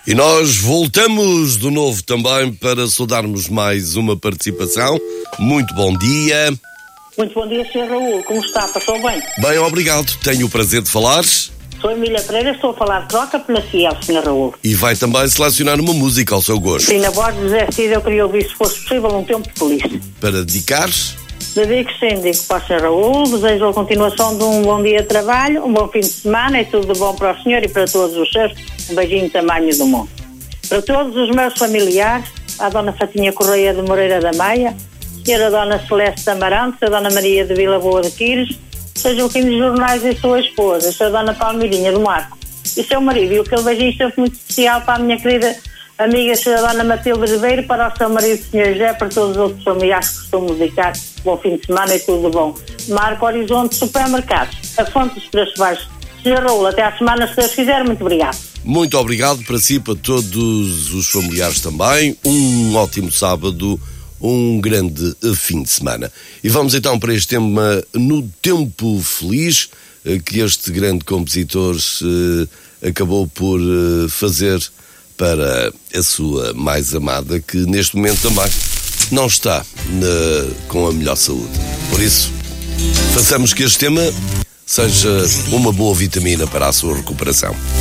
E nós voltamos de novo também para saudarmos mais uma participação. Muito bom dia. Muito bom dia, Sr. Raul. Como está? Passou bem? Bem, obrigado. Tenho o prazer de falar. Sou Emília Pereira, estou a falar de Troca pela Ciel, Sr. Raul. E vai também selecionar uma música ao seu gosto. Sim, na voz de José Cid, eu queria ouvir, se fosse possível, Um Tempo Feliz. Para dedicar? Dedico para o Sr. Raul, desejo a continuação de um bom dia de trabalho, um bom fim de semana e tudo de bom para o senhor e para todos os seus. Um beijinho tamanho do mundo. Para todos os meus familiares, a Dona Fatinha Correia de Moreira da Maia, a Senhora Dona Celeste Amarante, a Dona Maria de Vila Boa de Quires, Sr. Joaquim dos Jornais e sua esposa, a Sra. Dona Palmeirinha do Marco e seu marido. E aquele beijinho sempre muito especial para a minha querida amiga Sra. Dona Matilde Ribeiro, para o seu marido, Sr. José, para todos os outros familiares que costumo dedicar. Bom fim de semana e tudo bom. Marco Horizonte Supermercados, a fonte dos preços baixos. Sr. Raul, até à semana, se Deus quiser. Muito obrigado. Muito obrigado para si, para todos os familiares também. Um ótimo sábado, um grande fim de semana. E vamos então para este tema, No Tempo Feliz, que este grande compositor acabou por fazer para a sua mais amada, que neste momento também não está com a melhor saúde. Por isso, façamos que este tema seja uma boa vitamina para a sua recuperação.